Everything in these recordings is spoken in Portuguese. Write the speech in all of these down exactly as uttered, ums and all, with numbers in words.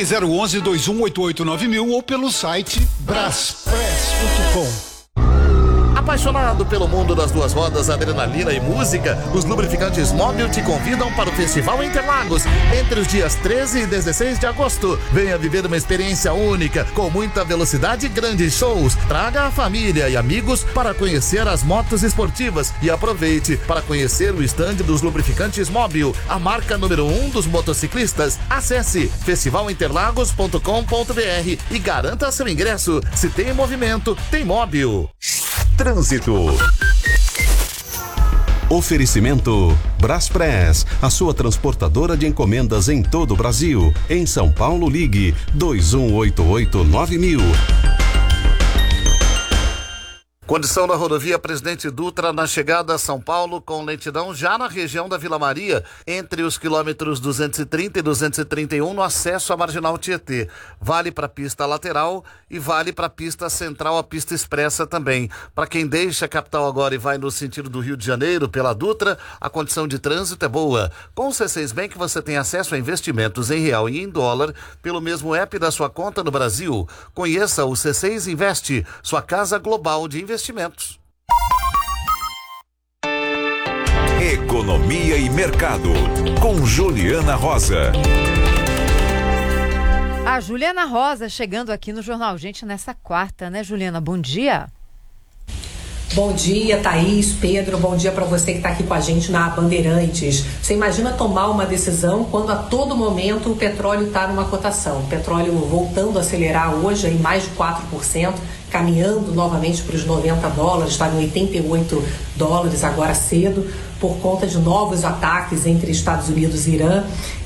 Ligue zero onze, dois um oito oito, nove mil ou pelo site braspress ponto com. Apaixonado pelo mundo das duas rodas, adrenalina e música, os lubrificantes Móbil te convidam para o Festival Interlagos entre os dias treze e dezesseis de agosto. Venha viver uma experiência única, com muita velocidade e grandes shows. Traga a família e amigos para conhecer as motos esportivas e aproveite para conhecer o estande dos lubrificantes Móbil, a marca número um dos motociclistas. Acesse festival interlagos ponto com ponto br e garanta seu ingresso. Se tem movimento, tem Móbil. Trânsito. Oferecimento Braspress, a sua transportadora de encomendas em todo o Brasil. Em São Paulo, ligue dois um oito oito, nove mil. Condição da rodovia Presidente Dutra na chegada a São Paulo com lentidão já na região da Vila Maria, entre os quilômetros duzentos e trinta e duzentos e trinta e um no acesso à Marginal Tietê. Vale para a pista lateral e vale para a pista central, a pista expressa também. Para quem deixa a capital agora e vai no sentido do Rio de Janeiro pela Dutra, a condição de trânsito é boa. Com o C seis Bank você tem acesso a investimentos em real e em dólar pelo mesmo app da sua conta no Brasil. Conheça o C seis Investe, sua casa global de investimentos. Investimentos. Economia e Mercado, com Juliana Rosa. A Juliana Rosa chegando aqui no Jornal Gente nessa quarta, né, Juliana? Bom dia. Bom dia, Thaís, Pedro, bom dia para você que está aqui com a gente na Bandeirantes. Você imagina tomar uma decisão quando a todo momento o petróleo está numa cotação. O petróleo voltando a acelerar hoje em mais de quatro por cento, caminhando novamente para os noventa dólares, está em oitenta e oito dólares agora cedo, por conta de novos ataques entre Estados Unidos e Irã.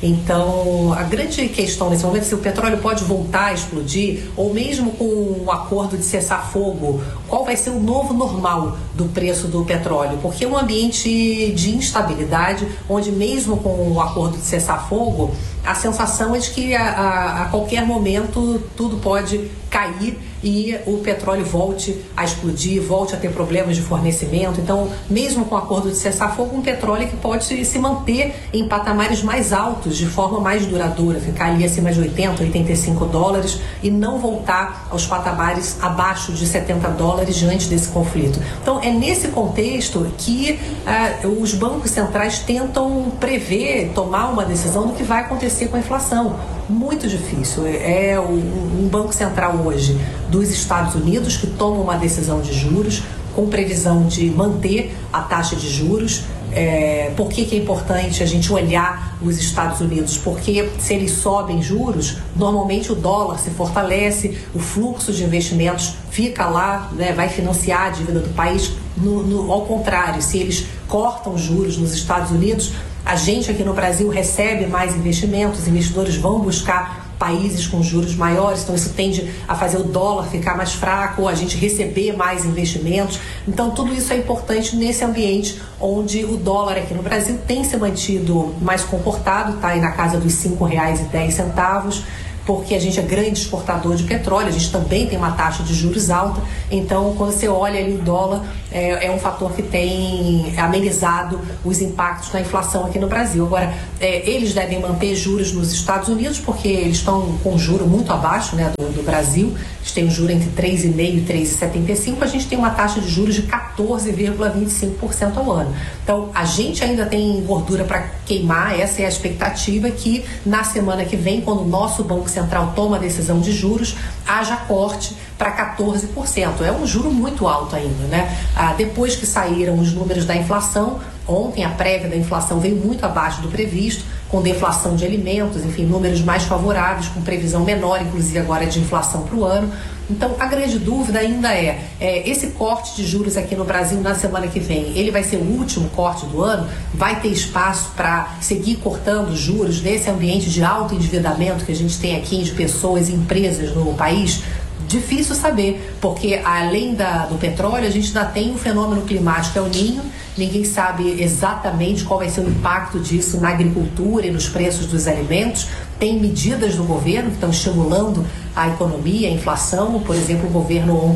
Então, a grande questão nesse momento é se o petróleo pode voltar a explodir, ou mesmo com um acordo de cessar-fogo, qual vai ser o novo normal do preço do petróleo? Porque é um ambiente de instabilidade, onde mesmo com o acordo de cessar-fogo, a sensação é de que a, a, a qualquer momento tudo pode cair e o petróleo volte a explodir, volte a ter problemas de fornecimento. Então, mesmo com o acordo de cessar-fogo, um petróleo que pode se manter em patamares mais altos, de forma mais duradoura, ficar ali acima de oitenta, oitenta e cinco dólares e não voltar aos patamares abaixo de setenta dólares diante desse conflito. Então, é nesse contexto que ah, os bancos centrais tentam prever, tomar uma decisão do que vai acontecer com a inflação. Muito difícil. É um banco central hoje dos Estados Unidos que toma uma decisão de juros com previsão de manter a taxa de juros. É, por que que é importante a gente olhar os Estados Unidos? Porque se eles sobem juros, normalmente o dólar se fortalece, o fluxo de investimentos fica lá, né, vai financiar a dívida do país. No, no, ao contrário, se eles cortam juros nos Estados Unidos, a gente aqui no Brasil recebe mais investimentos, os investidores vão buscar países com juros maiores, então isso tende a fazer o dólar ficar mais fraco, a gente receber mais investimentos. Então tudo isso é importante nesse ambiente onde o dólar aqui no Brasil tem se mantido mais comportado, está aí na casa dos cinco reais e dez centavos, porque a gente é grande exportador de petróleo, a gente também tem uma taxa de juros alta, então quando você olha ali o dólar, é, é um fator que tem amenizado os impactos da inflação aqui no Brasil. Agora, é, eles devem manter juros nos Estados Unidos, porque eles estão com juro muito abaixo, né, do, do Brasil, eles têm um juro entre três vírgula cinco por cento e três vírgula setenta e cinco por cento, a gente tem uma taxa de juros de quatorze vírgula vinte e cinco por cento ao ano. Então, a gente ainda tem gordura para queimar, essa é a expectativa, que na semana que vem, quando o nosso Banco Central toma a decisão de juros, haja corte para quatorze por cento. É um juro muito alto ainda, né? Ah, depois que saíram os números da inflação, ontem a prévia da inflação veio muito abaixo do previsto, com deflação de alimentos, enfim, números mais favoráveis, com previsão menor, inclusive agora de inflação para o ano. Então, a grande dúvida ainda é, é, esse corte de juros aqui no Brasil na semana que vem, ele vai ser o último corte do ano? Vai ter espaço para seguir cortando juros nesse ambiente de alto endividamento que a gente tem aqui de pessoas e empresas no país? Difícil saber, porque além da, do petróleo, a gente ainda tem um fenômeno climático, é o Ninho. Ninguém sabe exatamente qual vai ser o impacto disso na agricultura e nos preços dos alimentos. Tem medidas do governo que estão estimulando a economia, a inflação. Por exemplo, o governo ontem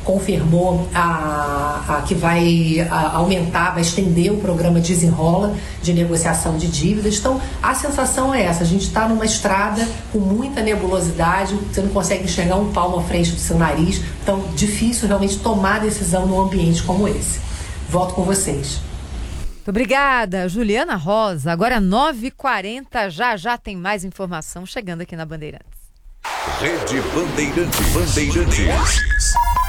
confirmou a, a que vai a, aumentar, vai estender o programa Desenrola de negociação de dívidas. Então, a sensação é essa, a gente está numa estrada com muita nebulosidade, você não consegue enxergar um palmo à frente do seu nariz, então difícil realmente tomar decisão num ambiente como esse. Volto com vocês. Muito obrigada, Juliana Rosa. Agora nove e quarenta, já já tem mais informação chegando aqui na Bandeirantes. Rede Bandeirantes. Bandeirantes.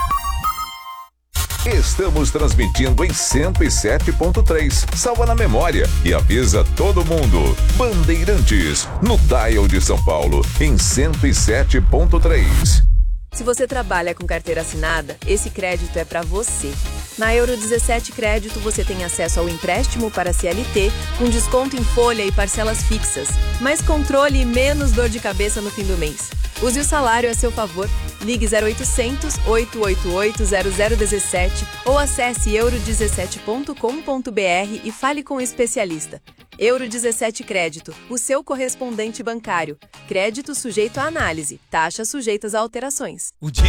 Estamos transmitindo em cento e sete ponto três. Salva na memória e avisa todo mundo. Bandeirantes, no dial de São Paulo, em cento e sete ponto três. Se você trabalha com carteira assinada, esse crédito é para você. Na Euro dezessete Crédito, você tem acesso ao empréstimo para C L T, com desconto em folha e parcelas fixas, mais controle e menos dor de cabeça no fim do mês. Use o salário a seu favor. Ligue zero oitocentos, oito oito oito, zero zero um sete ou acesse euro dezessete ponto com ponto br e fale com o especialista. Euro dezessete Crédito, o seu correspondente bancário. Crédito sujeito à análise. Taxas sujeitas a alterações.